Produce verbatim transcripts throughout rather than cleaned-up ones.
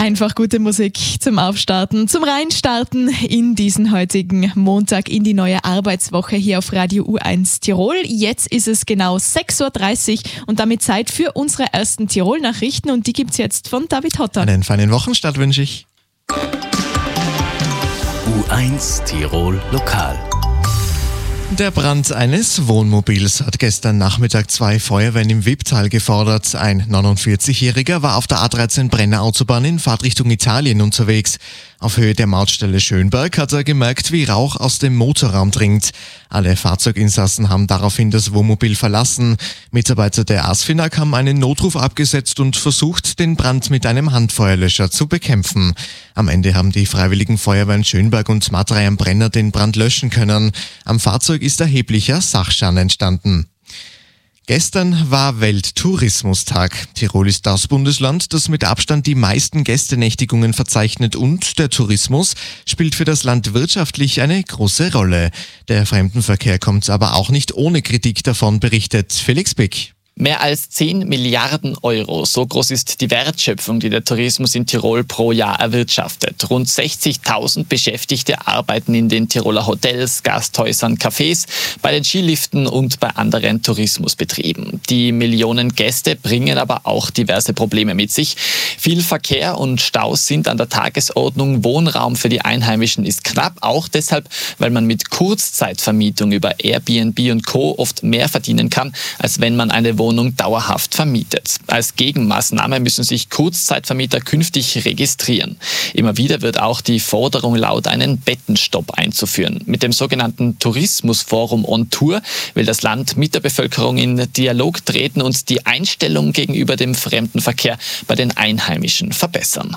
Einfach gute Musik zum Aufstarten, zum Reinstarten in diesen heutigen Montag, in die neue Arbeitswoche hier auf Radio U eins Tirol. Jetzt ist es genau sechs Uhr dreißig und damit Zeit für unsere ersten Tirol-Nachrichten und die gibt's jetzt von David Hotter. Einen feinen Wochenstart wünsche ich. U eins Tirol Lokal. Der Brand eines Wohnmobils hat gestern Nachmittag zwei Feuerwehren im Wipptal gefordert. Ein neunundvierzigjähriger war auf der A dreizehn Brenner Autobahn in Fahrtrichtung Italien unterwegs. Auf Höhe der Mautstelle Schönberg hat er gemerkt, wie Rauch aus dem Motorraum dringt. Alle Fahrzeuginsassen haben daraufhin das Wohnmobil verlassen. Mitarbeiter der ASFINAG haben einen Notruf abgesetzt und versucht, den Brand mit einem Handfeuerlöscher zu bekämpfen. Am Ende haben die Freiwilligen Feuerwehren Schönberg und Matrei am Brenner den Brand löschen können. Am Fahrzeug ist erheblicher Sachschaden entstanden. Gestern war Welttourismustag. Tirol ist das Bundesland, das mit Abstand die meisten Gästenächtigungen verzeichnet und der Tourismus spielt für das Land wirtschaftlich eine große Rolle. Der Fremdenverkehr kommt aber auch nicht ohne Kritik davon, berichtet Felix Bick. Mehr als zehn Milliarden Euro, so groß ist die Wertschöpfung, die der Tourismus in Tirol pro Jahr erwirtschaftet. Rund sechzigtausend Beschäftigte arbeiten in den Tiroler Hotels, Gasthäusern, Cafés, bei den Skiliften und bei anderen Tourismusbetrieben. Die Millionen Gäste bringen aber auch diverse Probleme mit sich. Viel Verkehr und Staus sind an der Tagesordnung, Wohnraum für die Einheimischen ist knapp, auch deshalb, weil man mit Kurzzeitvermietung über Airbnb und Co. oft mehr verdienen kann, als wenn man eine Wohnung Wohnung dauerhaft vermietet. Als Gegenmaßnahme müssen sich Kurzzeitvermieter künftig registrieren. Immer wieder wird auch die Forderung laut, einen Bettenstopp einzuführen. Mit dem sogenannten Tourismusforum on Tour will das Land mit der Bevölkerung in Dialog treten und die Einstellung gegenüber dem Fremdenverkehr bei den Einheimischen verbessern.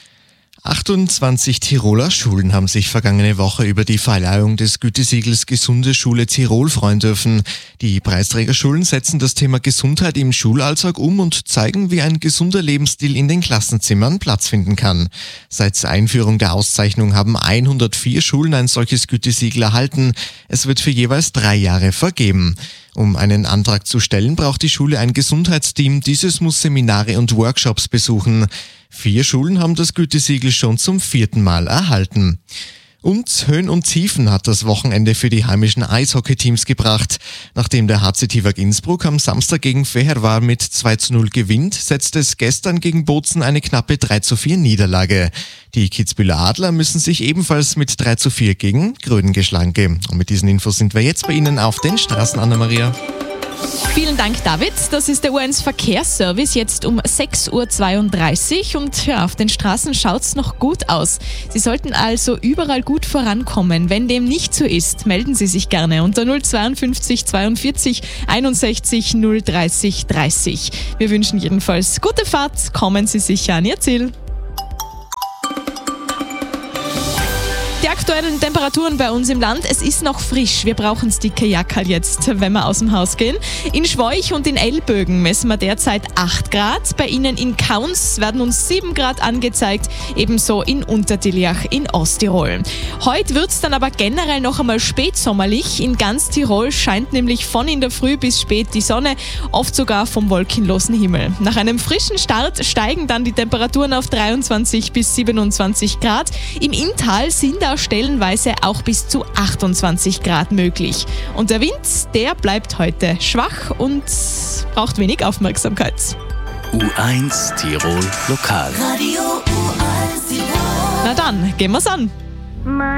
achtundzwanzig Tiroler Schulen haben sich vergangene Woche über die Verleihung des Gütesiegels Gesunde Schule Tirol freuen dürfen. Die Preisträgerschulen setzen das Thema Gesundheit im Schulalltag um und zeigen, wie ein gesunder Lebensstil in den Klassenzimmern Platz finden kann. Seit Einführung der Auszeichnung haben hundertvier Schulen ein solches Gütesiegel erhalten. Es wird für jeweils drei Jahre vergeben. Um einen Antrag zu stellen, braucht die Schule ein Gesundheitsteam. Dieses muss Seminare und Workshops besuchen. Vier Schulen haben das Gütesiegel schon zum vierten Mal erhalten. Und Höhen und Tiefen hat das Wochenende für die heimischen Eishockeyteams gebracht. Nachdem der H C Tivak Innsbruck am Samstag gegen Fehervar mit zwei zu null gewinnt, setzte es gestern gegen Bozen eine knappe drei zu vier Niederlage. Die Kitzbüheler Adler müssen sich ebenfalls mit drei zu vier gegen Gröden geschlagen geben. Und mit diesen Infos sind wir jetzt bei Ihnen auf den Straßen, Anna-Maria. Vielen Dank, David. Das ist der U eins Verkehrsservice jetzt um sechs Uhr zweiunddreißig und ja, auf den Straßen schaut's noch gut aus. Sie sollten also überall gut vorankommen. Wenn dem nicht so ist, melden Sie sich gerne unter null zweiundfünfzig zweiundvierzig einundsechzig null dreißig dreißig. Wir wünschen jedenfalls gute Fahrt, kommen Sie sicher an Ihr Ziel. Die aktuellen Temperaturen bei uns im Land, es ist noch frisch. Wir brauchen dicke Jackerl jetzt, wenn wir aus dem Haus gehen. In Schwoich und in Ellbögen messen wir derzeit acht Grad. Bei Ihnen in Kauns werden uns sieben Grad angezeigt, ebenso in Untertiliach in Osttirol. Heute wird es dann aber generell noch einmal spätsommerlich. In ganz Tirol scheint nämlich von in der Früh bis spät die Sonne, oft sogar vom wolkenlosen Himmel. Nach einem frischen Start steigen dann die Temperaturen auf dreiundzwanzig bis siebenundzwanzig Grad. Im Inntal sind da stellenweise auch bis zu achtundzwanzig Grad möglich. Und der Wind, der bleibt heute schwach und braucht wenig Aufmerksamkeit. U eins Tirol Lokal. Radio U eins Tirol. Na dann, gehen wir's an.